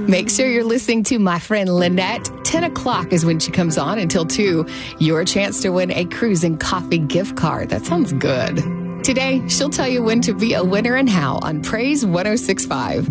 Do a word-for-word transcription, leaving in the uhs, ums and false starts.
Make sure you're listening to my friend Lynette. ten o'clock is when she comes on until two. Your chance to win a cruise and coffee gift card. That sounds good. Today, she'll tell you when to be a winner and how on Praise one oh six point five.